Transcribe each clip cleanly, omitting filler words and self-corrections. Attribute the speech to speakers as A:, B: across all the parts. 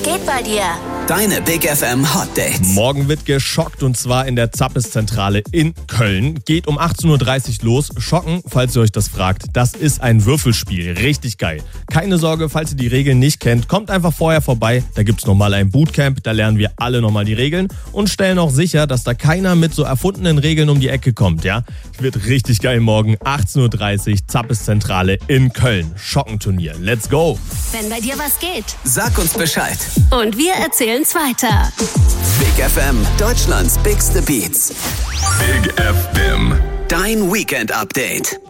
A: geht bei dir?
B: Deine Big FM Hot Dates.
C: Morgen wird geschockt und zwar in der Zappes-Zentrale in Köln. Geht um 18.30 Uhr los. Schocken, falls ihr euch das fragt, das ist ein Würfelspiel. Richtig geil. Keine Sorge, falls ihr die Regeln nicht kennt, kommt einfach vorher vorbei. Da gibt's nochmal ein Bootcamp, da lernen wir alle nochmal die Regeln und stellen auch sicher, dass da keiner mit so erfundenen Regeln um die Ecke kommt, ja? Wird richtig geil morgen, 18.30 Uhr, Zappes-Zentrale in Köln. Schockenturnier. Let's go!
A: Wenn bei dir was geht.
B: Sag uns Bescheid.
A: Und wir erzählen's weiter.
B: Big FM, Deutschlands bigste Beats.
D: Big FM.
B: Dein Weekend-Update.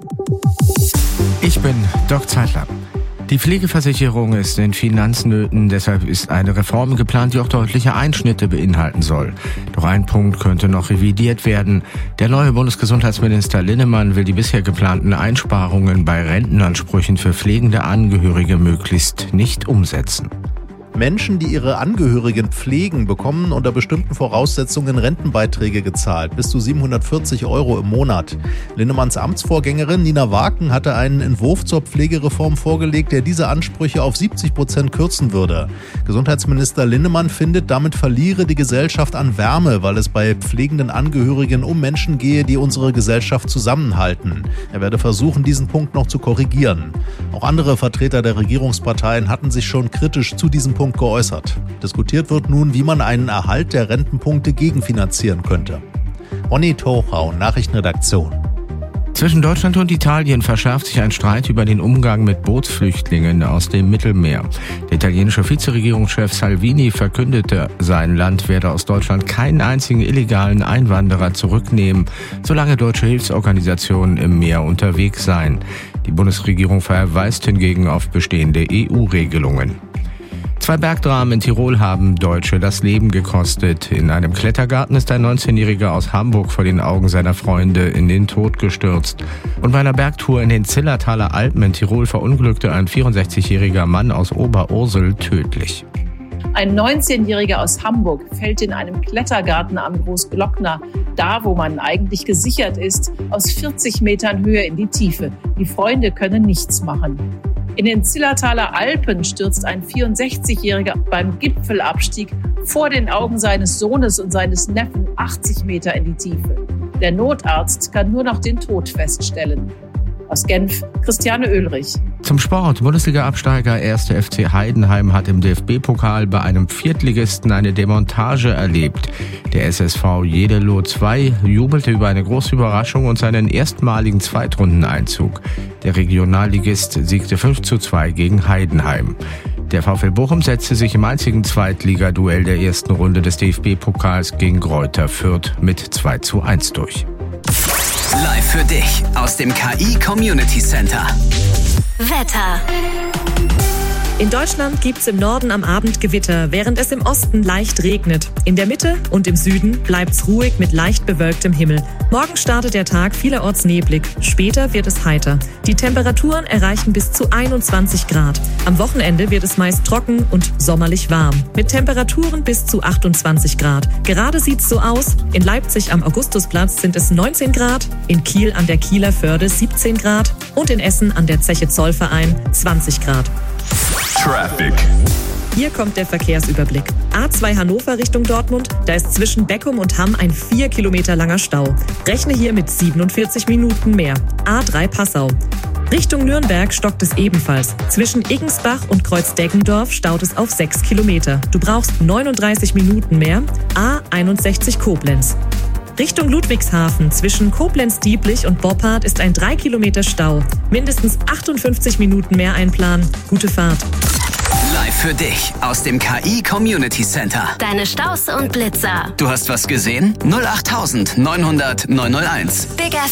E: Ich bin Doc Zeitler. Die Pflegeversicherung ist in Finanznöten, deshalb ist eine Reform geplant, die auch deutliche Einschnitte beinhalten soll. Doch ein Punkt könnte noch revidiert werden. Der neue Bundesgesundheitsminister Linnemann will die bisher geplanten Einsparungen bei Rentenansprüchen für pflegende Angehörige möglichst nicht umsetzen.
F: Menschen, die ihre Angehörigen pflegen, bekommen unter bestimmten Voraussetzungen Rentenbeiträge gezahlt, bis zu 740 € im Monat. Linnemanns Amtsvorgängerin Nina Waken hatte einen Entwurf zur Pflegereform vorgelegt, der diese Ansprüche auf 70% kürzen würde. Gesundheitsminister Linnemann findet, damit verliere die Gesellschaft an Wärme, weil es bei pflegenden Angehörigen um Menschen gehe, die unsere Gesellschaft zusammenhalten. Er werde versuchen, diesen Punkt noch zu korrigieren. Auch andere Vertreter der Regierungsparteien hatten sich schon kritisch zu diesem Punkt geäußert. Diskutiert wird nun, wie man einen Erhalt der Rentenpunkte gegenfinanzieren könnte. Ronny Tochau, Nachrichtenredaktion.
E: Zwischen Deutschland und Italien verschärft sich ein Streit über den Umgang mit Bootsflüchtlingen aus dem Mittelmeer. Der italienische Vizeregierungschef Salvini verkündete, sein Land werde aus Deutschland keinen einzigen illegalen Einwanderer zurücknehmen, solange deutsche Hilfsorganisationen im Meer unterwegs seien. Die Bundesregierung verweist hingegen auf bestehende EU-Regelungen. 2 Bergdramen in Tirol haben Deutsche das Leben gekostet. In einem Klettergarten ist ein 19-Jähriger aus Hamburg vor den Augen seiner Freunde in den Tod gestürzt. Und bei einer Bergtour in den Zillertaler Alpen in Tirol verunglückte ein 64-jähriger Mann aus Oberursel tödlich.
G: Ein 19-Jähriger aus Hamburg fällt in einem Klettergarten am Großglockner, da wo man eigentlich gesichert ist, aus 40 Metern Höhe in die Tiefe. Die Freunde können nichts machen. In den Zillertaler Alpen stürzt ein 64-Jähriger beim Gipfelabstieg vor den Augen seines Sohnes und seines Neffen 80 Meter in die Tiefe. Der Notarzt kann nur noch den Tod feststellen. Aus Genf, Christiane Oehlrich.
E: Zum Sport. Bundesliga-Absteiger 1. FC Heidenheim hat im DFB-Pokal bei einem Viertligisten eine Demontage erlebt. Der SSV Jeddelo 2 jubelte über eine große Überraschung und seinen erstmaligen Zweitrundeneinzug. Der Regionalligist siegte 5:2 gegen Heidenheim. Der VfL Bochum setzte sich im einzigen Zweitligaduell der ersten Runde des DFB-Pokals gegen Greuther Fürth mit 2:1 durch.
B: Live für dich aus dem KI Community Center.
A: Wetter.
H: In Deutschland gibt's im Norden am Abend Gewitter, während es im Osten leicht regnet. In der Mitte und im Süden bleibt's ruhig mit leicht bewölktem Himmel. Morgen startet der Tag vielerorts neblig. Später wird es heiter. Die Temperaturen erreichen bis zu 21 Grad. Am Wochenende wird es meist trocken und sommerlich warm. Mit Temperaturen bis zu 28 Grad. Gerade sieht's so aus. In Leipzig am Augustusplatz sind es 19 Grad, in Kiel an der Kieler Förde 17 Grad und in Essen an der Zeche Zollverein 20 Grad.
D: Traffic.
H: Hier kommt der Verkehrsüberblick. A2 Hannover Richtung Dortmund, da ist zwischen Beckum und Hamm ein 4 Kilometer langer Stau. Rechne hier mit 47 Minuten mehr. A3 Passau. Richtung Nürnberg stockt es ebenfalls. Zwischen Iggensbach und Kreuz-Deggendorf staut es auf 6 Kilometer. Du brauchst 39 Minuten mehr. A61 Koblenz. Richtung Ludwigshafen zwischen Koblenz-Dieblich und Boppard ist ein 3 Kilometer Stau. Mindestens 58 Minuten mehr einplanen. Gute Fahrt.
B: Live für dich aus dem KI Community Center.
A: Deine Staus und Blitzer.
B: Du hast was gesehen? 08900 901.
A: Big